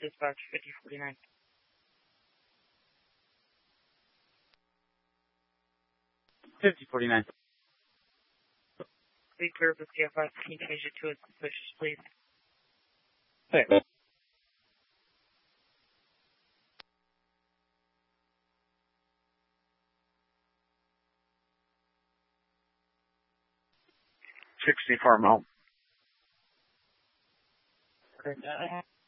dispatch 5049. $50.49. Be clear with CFS. Can you change it to a suspicious, please? Hey. Farm Home. Okay.